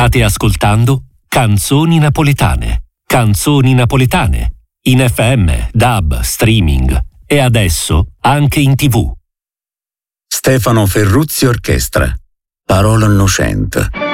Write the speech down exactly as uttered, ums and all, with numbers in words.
State ascoltando Canzoni Napoletane. Canzoni Napoletane. In F M, D A B, streaming e adesso anche in tivù. Stefano Ferruzzi Orchestra. Parola innocente.